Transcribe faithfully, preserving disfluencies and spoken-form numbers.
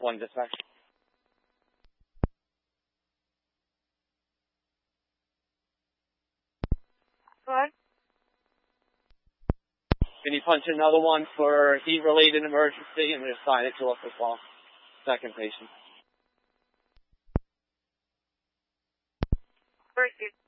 One dispatch. What? Can you punch another one for heat-related emergency? I'm going to assign it to us as well. Second patient. First,